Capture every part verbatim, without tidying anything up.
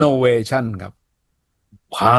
innovation ครับพา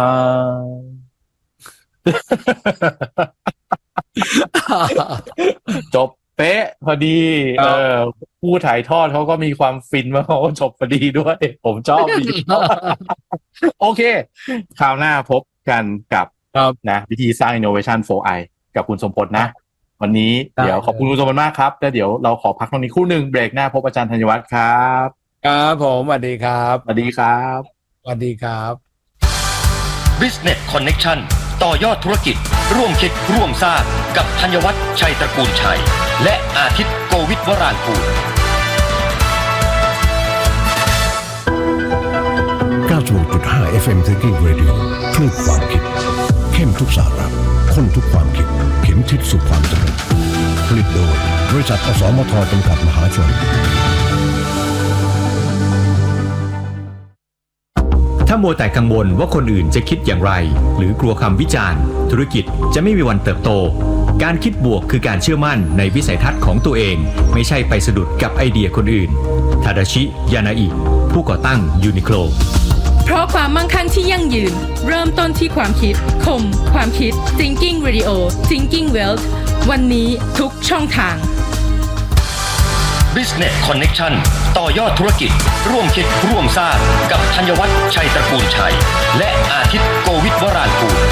จบเป๊ะพอดีเออผู้ถ่ายทอดเขาก็มีความฟินว่าเขาจบพอดีด้วยผมชอบดีโอเคคราวหน้าพบกันกับนะวิธีสร้าง innovation โฟร์ ไอ กับคุณสมพลนะวันนี้เดี๋ยวขอบคุณคุณสมพลมากครับแล้วเดี๋ยวเราขอพักตรงนี้ครู่หนึ่งเบรกหน้าพบอาจารย์ธัญวัฒน์ครับครับผมสวัสดีครับสวัสดีครับสวัสดีครับ Business Connection ต่อยอดธุรกิจร่วมคิดร่วมสร้างกับธัญวัฒน์ชัยตระกูลชัยและอาทิตย์โกวิทวรางกูลเก้าสิบหกจุดห้า เอฟ เอ็ม Thinking Radio คลื่นความคิดเข้มทุกสาระข้นทุกความคิดเข็มทิศสู่ความสำเร็จผลิตโดยบริษัทอสมทจำกัดมหาชนถ้ามัวแต่กังวลว่าคนอื่นจะคิดอย่างไรหรือกลัวคำวิจารณ์ธุรกิจจะไม่มีวันเติบโตการคิดบวกคือการเชื่อมั่นในวิสัยทัศน์ของตัวเองไม่ใช่ไปสะดุดกับไอเดียคนอื่นทาดาชิยานาอิผู้ก่อตั้งยูนิโคลเพราะความมั่งคั่งที่ยั่งยืนเริ่มต้นที่ความคิดคมความคิด Thinking Radio Thinking Wealth วันนี้ทุกช่องทาง Business Connection ต่อยอดธุรกิจร่วมคิดร่วมสร้างกับธัญวัฒน์ชัยตระกูลชัยและอาทิตย์โกวิทวรางกูล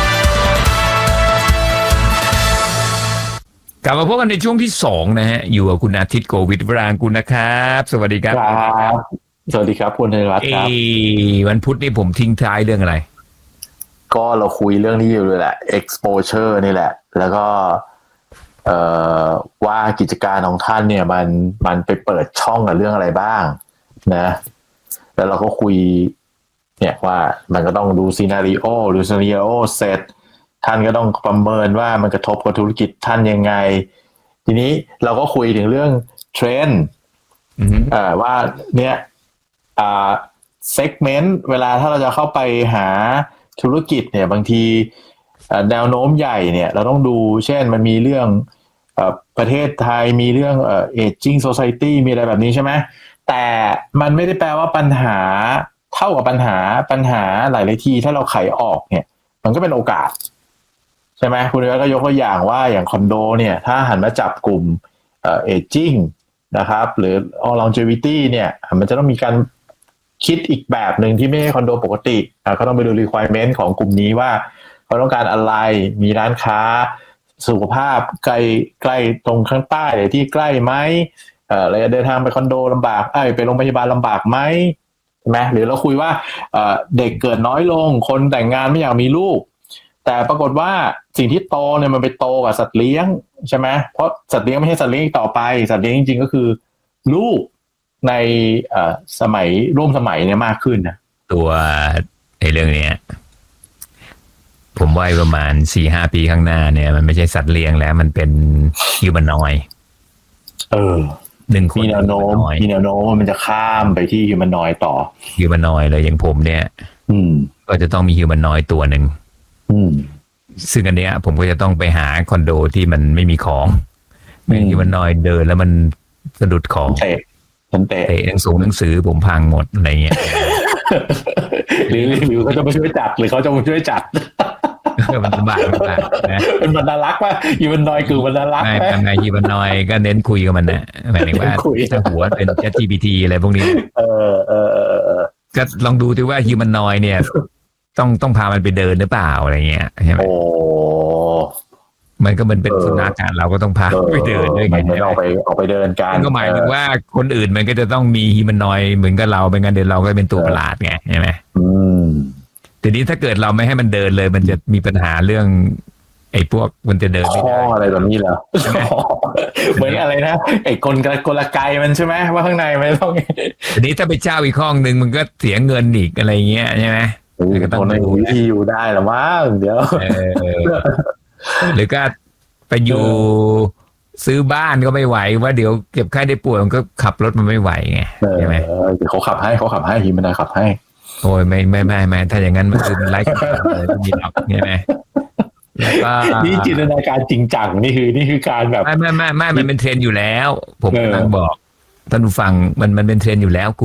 กลับมาพบกันในช่วงที่สองนะฮะอยู่กับคุณอาทิตย์โกวิทวรางกูลนะครับสวัสดีครับครับสวัสดีครับคุณธัญวัฒน์ครับวันพุธนี่ผมทิ้งท้ายเรื่องอะไรก็เราคุยเรื่องนี้อยู่เลยแหละ exposure นี่แหละแล้วก็เอ่อว่ากิจการของท่านเนี่ยมันมันไปเปิดช่องกับเรื่องอะไรบ้างนะแล้วเราก็คุยเนี่ยว่ามันก็ต้องดูซีนาริโอดูซีนาริโอเสร็จท่านก็ต้องประเมินว่ามันกระทบกับธุรกิจท่านยังไงทีนี้เราก็คุยถึงเรื่องเทรนด์อ่าว่าเนี่ยอ่าเซกเมนต์เวลาถ้าเราจะเข้าไปหาธุรกิจเนี่ยบางทีแนวโน้มใหญ่เนี่ยเราต้องดูเช่นมันมีเรื่องเอ่อประเทศไทยมีเรื่องเอ่อ aging society มีอะไรแบบนี้ใช่ไหมแต่มันไม่ได้แปลว่าปัญหาเท่ากับปัญหาปัญหาหลายๆทีถ้าเราไขออกเนี่ยมันก็เป็นโอกาสใช่ไหมคุณเอ๋ก็ยกตัวอย่างว่าอย่างคอนโดเนี่ยถ้าหันมาจับกลุ่มเอ่อ aging นะครับหรือ longevity เนี่ยมันจะต้องมีการคิดอีกแบบหนึ่งที่ไม่ใช่คอนโดปกติอ่าเขาต้องไปดู requirement ของกลุ่มนี้ว่าเขาต้องการอะไรมีร้านค้าสุขภาพใกล้ใกล้ตรงข้างใต้หรือที่ใกล้ไหมเอ่อระยะเดินทางไปคอนโดลำบากเอ้ยไปโรงพยาบาลลำบากไหมใช่ไหมหรือเราคุยว่าเอ่อเด็กเกิดน้อยลงคนแต่งงานไม่อยากมีลูกแต่ปรากฏว่าสิ่งที่โตเนี่ยมันไปโตกับสัตว์เลี้ยงใช่ไหมเพราะสัตว์เลี้ยงไม่ใช่สัตว์เลี้ยงต่อไปสัตว์เลี้ยงจริงๆก็คือลูกในเอ่อสมัยร่วมสมัยเนี่ยมากขึ้นนะตัวไอ้เรื่องนี้ผมว่าประมาณ สี่ห้า ปีข้างหน้าเนี่ยมันไม่ใช่สัตว์เลี้ยงแล้วมันเป็นฮิวแมนนอยด์เออหนึ่งคนมีแนวโน้มมีแนวโน้มว่ามันจะข้ามไปที่ฮิวแมนนอยด์ต่อฮิวแมนนอยด์เลยอย่างผมเนี่ยอืมก็จะต้องมีฮิวแมนนอยด์ตัวหนึ่งอืมซึ่งอันเนี้ยผมก็จะต้องไปหาคอนโดที่มันไม่มีของไม่ฮิวแมนนอยด์เดินแล้วมันสะดุดของเตะมันเตะเตะหนังสือหนังสือผมพังหมดอะไรเงี้ยหรือหรือเขาจะมาช่วยจัดหรือเขาจะมาช่วยจัดมันลำบากมากนะเป็นบรรลักษ์ว่าฮิวแมนนอยด์คือบรรลักษ์ไม่ทำไงฮิวแมนนอยด์ก็เน้นคุยกับมันนะหมายถึงว่าถ้าหัวเป็น Chat จี พี ที อะไรพวกนี้เออเออเออก็ลองดูดิว่าฮิวแมนนอยด์เนี่ยต้องต้องพามันไปเดินหรือเปล่าอะไรเงี้ยใช่ไหมโอ้มันก็มันเป็นสุนัขกันเราก็ต้องพาไปเดินด้วยไงเอาไปเอาไปเดินกันก็หมายถึงว่าคนอื่นมันก็จะต้องมีฮิวแมนนอยด์เหมือนกับเราเป็นงั้นเดี๋ยวเราก็เป็นตัวประหลาดไงใช่ไหมอืมทีนี้ถ้าเกิดเราไม่ให้มันเดินเลยมันจะมีปัญหาเรื่องไอ้พวกมันจะเดินไม่ได้อะไรแบบนี้เหรอเหมือนอะไรนะไอ้กลกลไกมันใช่ไหมว่าข้างในมันต้องทีนี้ถ้าไปเช่าอีกห้องนึงมันก็เสียเงินอีกอะไรเงี้ยใช่ไหมก็ต้องดูวิธีอยู่ได้หรอมั้งเดี๋ยวหรือก็ไปอยู่ซื้อบ้านก็ไม่ไหวว่าเดี๋ยวเก็บค่าได้ป่วยมันก็ขับรถมันไม่ไหวไงใช่ไหมเดี๋ยวเขาขับให้เขาขับให้ฮิมันได้ขับให้โอ้ยไม่ไม่ไม่ไม่ถ้าอย่างนั้นมันคือไลฟ์เลยไม่มีหรอกใช่ไหมแล้วก็นี่จินตนาการจริงจังนี่คือนี่คือการแบบไม่ไม่ไม่ไม่มันเป็นเทรนด์อยู่แล้วผมกำลังบอกท่านผู้ฟังมันมันเป็นเทรนด์อยู่แล้วคุณ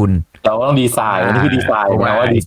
เราก็ต้องดีไซน์อันนี้คือดีไซน์นะว่า